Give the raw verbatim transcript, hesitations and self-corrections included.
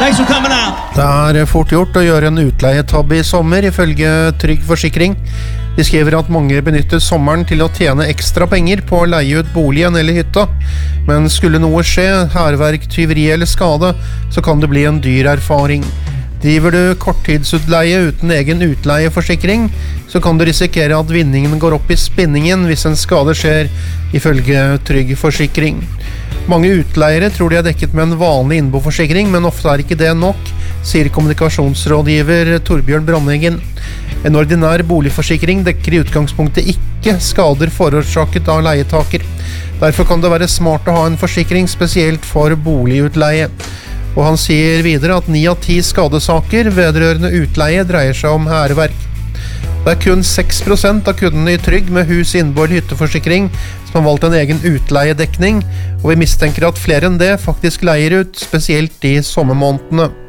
Thanks for coming out. Det er fort gjort å gjøre en utleietabbe i sommer, ifølge Trygg Forsikring. De skriver at mange benytter sommeren til å tjene ekstra penger på å leie ut boligen eller hytta. Men skulle noe skje, hærverk, tyveri eller skade, så kan det bli en dyr erfaring. Driver du korttidsutleie uten egen utleieforsikring, så kan du risikere at vinningen går opp i spinningen hvis en skade skjer, ifølge Trygg Forsikring. Mange utleiere tror de er dekket med en vanlig innboforsikring, men ofte er ikke det nok, sier kommunikasjonsrådgiver Torbjørn Brandeggen. En ordinær boligforsikring dekker i utgangspunktet ikke skader forårsaket av leietaker. Derfor kan det være smart å ha en forsikring spesielt for boligutleie. Og han sier videre at ni av ti skadesaker vedrørende utleie dreier seg om hærverk. Det er kun seks prosent av kundene i Trygg med hus, innbo eller hytteforsikring som har valgt en egen utleiedekning, og vi mistenker at flere enn det faktisk leier ut, spesielt i sommermånedene.